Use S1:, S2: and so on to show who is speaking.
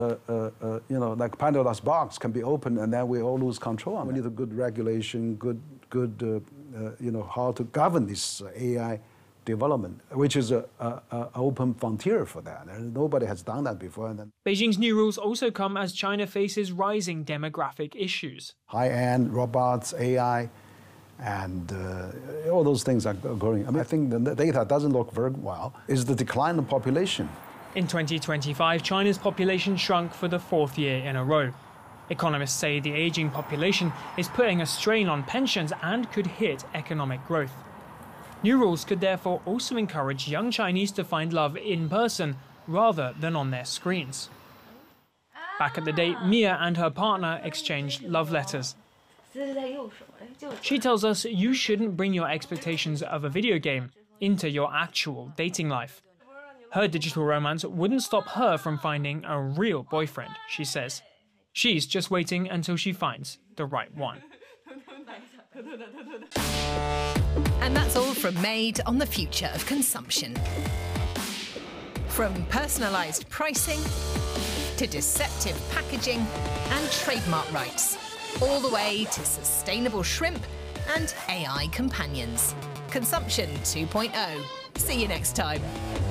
S1: Like Pandora's box can be opened, and then we all lose control. And we need a good regulation, good how to govern this AI development, which is an open frontier for that. And nobody has done that before. And then
S2: Beijing's new rules also come as China faces rising demographic issues.
S1: High-end robots, AI, and all those things are growing. I think the data doesn't look very well. It's the decline in population.
S2: In 2025, China's population shrunk for the fourth year in a row. Economists say the aging population is putting a strain on pensions and could hit economic growth. New rules could therefore also encourage young Chinese to find love in person rather than on their screens. Back at the date, Mia and her partner exchanged love letters. She tells us you shouldn't bring your expectations of a video game into your actual dating life. Her digital romance wouldn't stop her from finding a real boyfriend, she says. She's just waiting until she finds the right one.
S3: And that's all from Made on the future of consumption. From personalised pricing to deceptive packaging and trademark rights, all the way to sustainable shrimp and AI companions. Consumption 2.0. See you next time.